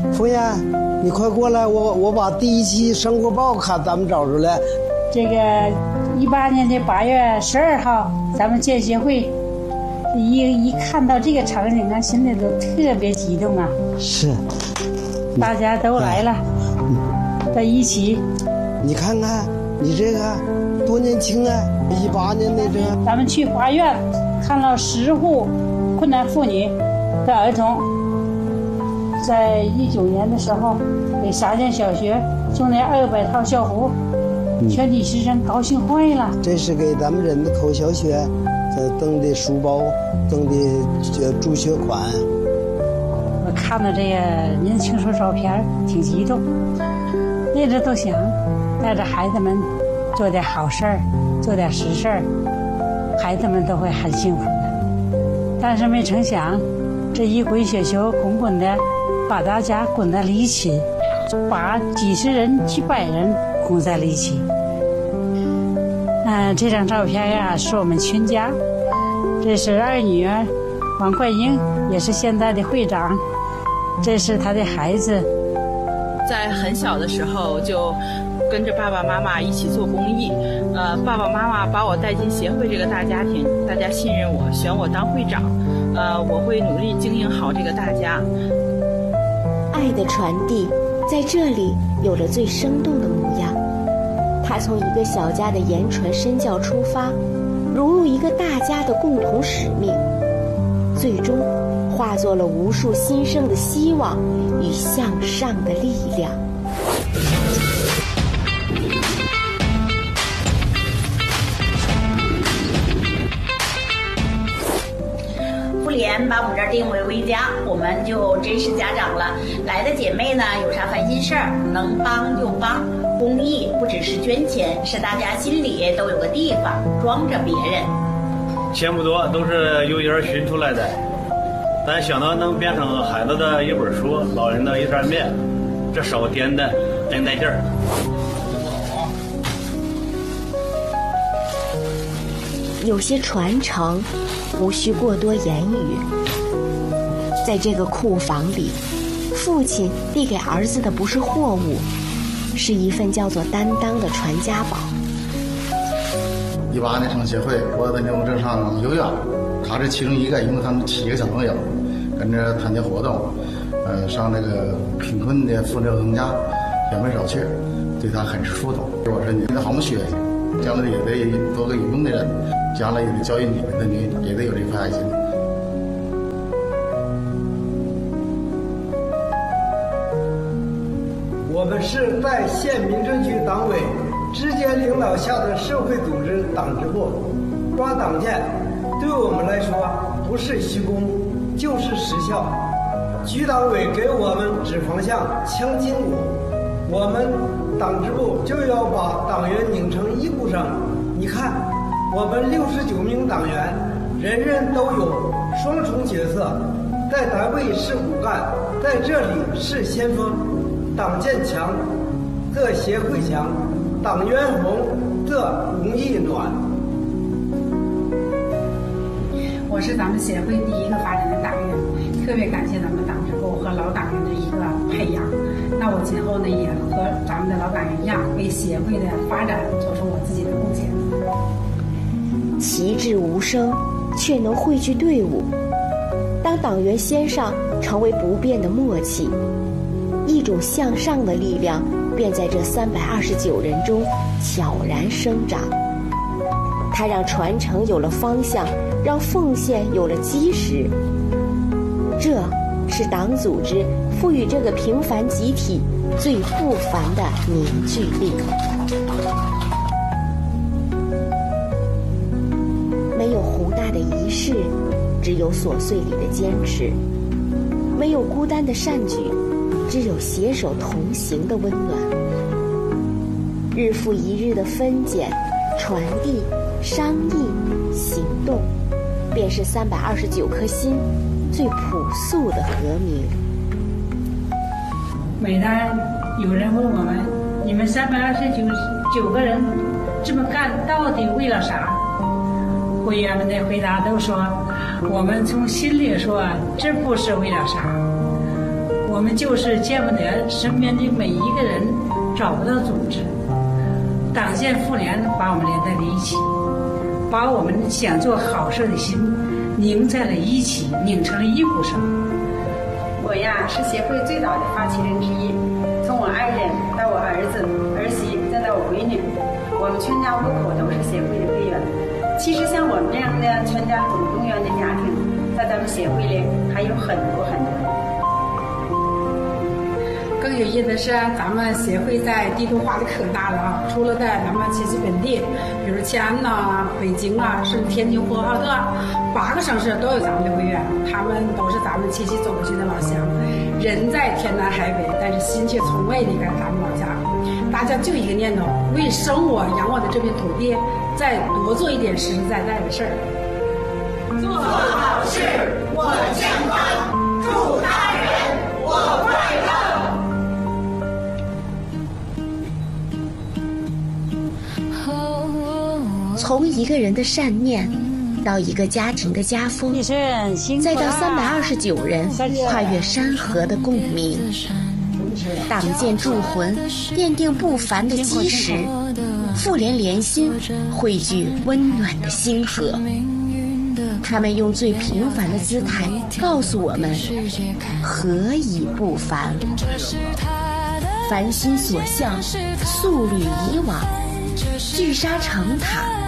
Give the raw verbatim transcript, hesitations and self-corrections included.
冯岩，你快过来，我我把第一期生活报看咱们找出来。 这个一八年的八月十二号，咱们建协会一一看到这个场景啊，心里都特别激动啊。 是， 大家都来了，嗯、在一起。 你看看，你这个多年轻啊！一八年的这个， 咱们去花院看了十户困难妇女的儿童，在一九年的时候给沙县小学送来二百套校服。全体师生高兴坏了。 这是给咱们人的口小学呃赠的书包，赠的助学款。 我看到这个年轻时候照片挺激动，一直都想带着孩子们做点好事儿，做点实事儿，孩子们都会很幸福的。但是没成想，这一滚雪球滚滚的把大家滚在了一起，把几十人几百人拱在了一起。嗯，这张照片呀、啊，是我们全家。这是二女儿王冠英，也是现在的会长。这是她的孩子。 在很小的时候就跟着爸爸妈妈一起做公益。呃，爸爸妈妈把我带进协会这个大家庭，大家信任我，选我当会长。呃，我会努力经营好这个大家。 爱的传递在这里有了最生动的模样。他从一个小家的言传身教出发，融入一个大家的共同使命，最终化作了无数新生的希望与向上的力量。 妇联把我们这儿定为微家，我们就真是家长了。来的姐妹呢，有啥烦心事儿，能帮就帮。公益不只是捐钱，是大家心里都有个地方装着别人。 钱不多，都是有人寻出来的，但想到能变成孩子的一本书，老人的一扇面，这烧点的真带劲儿。 有些传承无需过多言语。在这个库房里，父亲递给儿子的不是货物，是一份叫做担当的传家宝。 一八年成协会，我在牛龙镇上游泳，他是其中一个，因为他们七个小朋友跟着参加活动，呃，上那个贫困的妇女儿童家远门少去，对他很是触动。我说你得好好学习，将来也得做个有用的人，将来也得教育你们的女，也得有这份爱心。 我们是在县民政局党委直接领导下的社会组织党支部，抓党建对我们来说不是虚功就是实效。局党委给我们指方向强筋骨，我们党支部就要把党员拧成一股绳。你看我们六十九名党员人人都有双重角色，在单位是骨干，在这里是先锋。党建强则协会强，党员红则公益暖。 我是咱们协会第一个发展的党员，特别感谢咱们党支部和老党员的一个培养。那我今后呢，也和咱们的老党员一样，为协会的发展做出我自己的贡献。 旗帜无声，却能汇聚队伍。当党员先上成为不变的默契，一种向上的力量便在这三百二十九人中悄然生长。它让传承有了方向，让奉献有了基石。这是党组织赋予这个平凡集体最不凡的凝聚力。没有宏大的仪式，只有琐碎里的坚持；没有孤单的善举，只有携手同行的温暖。日复一日的分拣、传递、商议、行动，便是三百二十九颗心最朴素的和鸣。 每当有人问我们，你们三百二十九九个人这么干到底为了啥？会员们的回答都说，我们从心里说，这不是为了啥， 我们就是见不得身边的每一个人，找不到组织。党建妇联把我们连在了一起，把我们想做好事的心拧在了一起，拧成了一股绳。 我呀是协会最早的发起人之一，从我爱人到我儿子、儿媳，再到我闺女，我们全家户口都是协会的会员。其实像我们这样的全家总动员的家庭，在咱们协会里还有很多很多。 更有意思的是，咱们协会在地图画的可大了啊！除了在咱们七七本地，比如西安呐、北京啊，甚至天津、呼和浩特，八个省市都有咱们的会员，他们都是咱们七七走过去的老乡，人在天南海北，但是心却从未离开咱们老家。大家就一个念头，为生我养我的这片土地，再多做一点实实在在的事儿。 做好事，我健康；助他人，我快乐。 从一个人的善念，到一个家庭的家风，再到三百二十九人跨越山河的共鸣，党建铸魂，奠定不凡的基石。妇联联心，汇聚温暖的星河。他们用最平凡的姿态告诉我们，何以不凡？凡心所向，素履以往，聚沙成塔。